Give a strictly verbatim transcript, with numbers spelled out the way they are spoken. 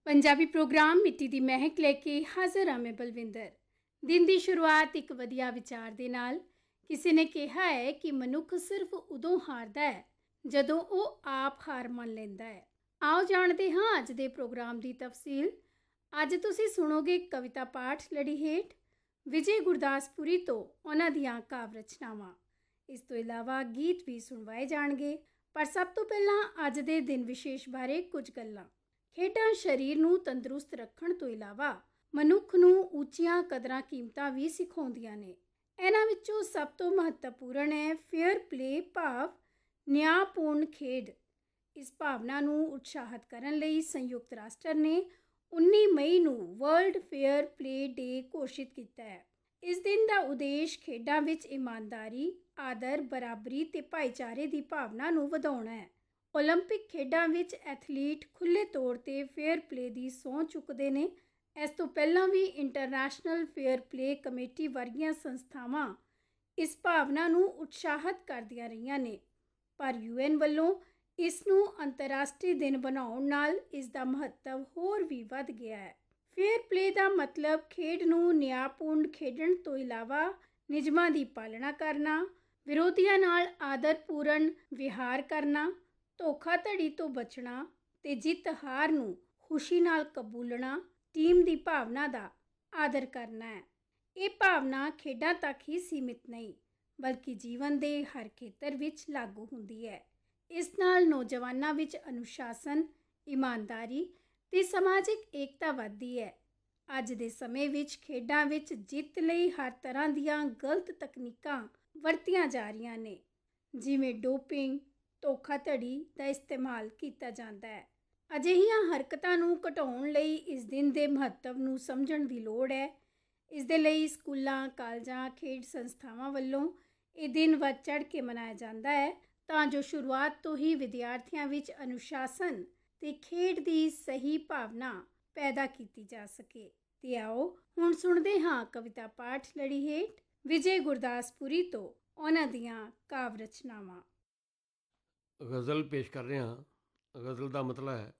Punjabi programme ਮਿੱਟੀ ਦੀ ਮਹਿਕ ਲੈ ਕੇ ਹਾਜ਼ਰ ਹਾਂ ਮੈਂ ਬਲਵਿੰਦਰ। ਦਿਨ ਦੀ ਸ਼ੁਰੂਆਤ ਇੱਕ ਵਧੀਆ ਵਿਚਾਰ ਦੇ ਨਾਲ। ਕਿਸੇ ਨੇ ਕਿਹਾ ਹੈ ਕਿ ਮਨੁੱਖ ਸਿਰਫ ਉਦੋਂ ਹਾਰਦਾ ਹੈ ਜਦੋਂ ਉਹ ਆਪ ਹਾਰ ਮੰਨ ਲੈਂਦਾ ਹੈ। ਆਓ ਜਾਣਦੇ ਹਾਂ ਅੱਜ ਦੇ ਪ੍ਰੋਗਰਾਮ ਦੀ ਤਫਸੀਲ। ਅੱਜ ਤੁਸੀਂ ਸੁਣੋਗੇ ਕਵਿਤਾ ਪਾਠ ਲੜੀ ਹੇਠ ਵਿਜੇ ਗੁਰਦਾਸਪੁਰੀ ਤੋਂ ਉਹਨਾਂ ਦੀਆਂ ਕਾਵ ਰਚਨਾਵਾਂ। ਇਸ ਤੋਂ ਇਲਾਵਾ ਗੀਤ ਵੀ ਸੁਣਵਾਏ ਜਾਣਗੇ। ਪਰ ਸਭ ਤੋਂ ਪਹਿਲਾਂ ਅੱਜ ਦੇ ਦਿਨ ਵਿਸ਼ੇਸ਼ ਬਾਰੇ ਕੁਝ ਗੱਲਾਂ। ਖੇਡਾਂ ਸਰੀਰ ਨੂੰ ਤੰਦਰੁਸਤ ਰੱਖਣ ਤੋਂ ਇਲਾਵਾ ਮਨੁੱਖ ਨੂੰ ਉੱਚੀਆਂ ਕਦਰਾਂ ਕੀਮਤਾਂ ਵੀ ਸਿਖਾਉਂਦੀਆਂ ਨੇ। ਇਹਨਾਂ ਵਿੱਚੋਂ ਸਭ ਤੋਂ ਮਹੱਤਵਪੂਰਨ ਹੈ ਫੇਅਰ ਪਲੇ ਭਾਵ ਨਿਆਂਪੂਰਨ ਖੇਡ। ਇਸ ਭਾਵਨਾ ਨੂੰ ਉਤਸ਼ਾਹਿਤ ਕਰਨ ਲਈ ਸੰਯੁਕਤ ਰਾਸ਼ਟਰ ਨੇ ਉੱਨੀ ਮਈ ਨੂੰ ਵਰਲਡ ਫੇਅਰ ਪਲੇ ਡੇ ਘੋਸ਼ਿਤ ਕੀਤਾ ਹੈ। ਇਸ ਦਿਨ ਦਾ ਉਦੇਸ਼ ਖੇਡਾਂ ਵਿੱਚ ਇਮਾਨਦਾਰੀ, ਆਦਰ, ਬਰਾਬਰੀ ਤੇ ਭਾਈਚਾਰੇ ਦੀ ਭਾਵਨਾ ਨੂੰ ਵਧਾਉਣਾ ਹੈ। ਓਲੰਪਿਕ ਖੇਡਾਂ ਵਿੱਚ ਐਥਲੀਟ ਖੁੱਲ੍ਹੇ ਤੌਰ 'ਤੇ ਫੇਅਰ ਪਲੇ ਦੀ ਸਹੁੰ ਚੁੱਕਦੇ ਨੇ। ਇਸ ਤੋਂ ਪਹਿਲਾਂ ਵੀ ਇੰਟਰਨੈਸ਼ਨਲ ਫੇਅਰ ਪਲੇ ਕਮੇਟੀ ਵਰਗੀਆਂ ਸੰਸਥਾਵਾਂ ਇਸ ਭਾਵਨਾ ਨੂੰ ਉਤਸ਼ਾਹਿਤ ਕਰਦੀਆਂ ਰਹੀਆਂ ਨੇ, ਪਰ ਯੂ ਐਨ ਵੱਲੋਂ ਇਸ ਨੂੰ ਅੰਤਰਰਾਸ਼ਟਰੀ ਦਿਨ ਬਣਾਉਣ ਨਾਲ ਇਸ ਦਾ ਮਹੱਤਵ ਹੋਰ ਵੀ ਵੱਧ ਗਿਆ ਹੈ। ਫੇਅਰ ਪਲੇ ਦਾ ਮਤਲਬ ਖੇਡ ਨੂੰ ਨਿਆਂਪੂਰਨ ਖੇਡਣ ਤੋਂ ਇਲਾਵਾ ਨਿਯਮਾਂ ਦੀ ਪਾਲਣਾ ਕਰਨਾ, ਵਿਰੋਧੀਆਂ ਨਾਲ ਆਦਰਪੂਰਨ ਵਿਹਾਰ ਕਰਨਾ, ਧੋਖਾਧੜੀ ਤੋਂ ਬਚਣਾ ਤੇ ਜਿੱਤ ਹਾਰ ਨੂੰ ਖੁਸ਼ੀ ਨਾਲ ਕਬੂਲਣਾ, ਟੀਮ ਦੀ ਭਾਵਨਾ ਦਾ ਆਦਰ ਕਰਨਾ ਹੈ। ਇਹ ਭਾਵਨਾ ਖੇਡਾਂ ਤੱਕ ਹੀ ਸੀਮਿਤ ਨਹੀਂ ਬਲਕਿ ਜੀਵਨ ਦੇ ਹਰ ਖੇਤਰ ਵਿੱਚ ਲਾਗੂ ਹੁੰਦੀ ਹੈ। ਇਸ ਨਾਲ ਨੌਜਵਾਨਾਂ ਵਿੱਚ ਅਨੁਸ਼ਾਸਨ, ਇਮਾਨਦਾਰੀ ਤੇ ਸਮਾਜਿਕ ਏਕਤਾ ਵੱਧਦੀ ਹੈ। ਅੱਜ ਦੇ ਸਮੇਂ ਵਿੱਚ ਖੇਡਾਂ ਵਿੱਚ ਜਿੱਤ ਲਈ ਹਰ ਤਰ੍ਹਾਂ ਦੀਆਂ ਗਲਤ ਤਕਨੀਕਾਂ ਵਰਤੀਆਂ ਜਾ ਰਹੀਆਂ ਨੇ, ਜਿਵੇਂ ਡੋਪਿੰਗ, ਧੋਖਾਧੜੀ ਦਾ ਇਸਤੇਮਾਲ ਕੀਤਾ ਜਾਂਦਾ ਹੈ। ਅਜਿਹੀਆਂ ਹਰਕਤਾਂ ਨੂੰ ਘਟਾਉਣ ਲਈ ਇਸ ਦਿਨ ਦੇ ਮਹੱਤਵ ਨੂੰ ਸਮਝਣ ਦੀ ਲੋੜ ਹੈ। ਇਸ ਦੇ ਲਈ ਸਕੂਲਾਂ, ਕਾਲਜਾਂ, ਖੇਡ ਸੰਸਥਾਵਾਂ ਵੱਲੋਂ ਇਹ ਦਿਨ ਵੱਧ ਚੜ੍ਹ ਕੇ ਮਨਾਇਆ ਜਾਂਦਾ ਹੈ ਤਾਂ ਜੋ ਸ਼ੁਰੂਆਤ ਤੋਂ ਹੀ ਵਿਦਿਆਰਥੀਆਂ ਵਿੱਚ ਅਨੁਸ਼ਾਸਨ ਤੇ ਖੇਡ ਦੀ ਸਹੀ ਭਾਵਨਾ ਪੈਦਾ ਕੀਤੀ ਜਾ ਸਕੇ। ਤੇ ਆਓ ਹੁਣ ਸੁਣਦੇ ਹਾਂ ਕਵਿਤਾ ਪਾਠ ਲੜੀ ਹੇਠ ਵਿਜੇ ਗੁਰਦਾਸਪੁਰੀ ਤੋਂ ਉਹਨਾਂ ਦੀਆਂ ਕਾਵ ਰਚਨਾਵਾਂ। ਗਜ਼ਲ ਪੇਸ਼ ਕਰ ਰਹੇ ਹਾਂ। ਗਜ਼ਲ ਦਾ ਮਤਲਬ ਹੈ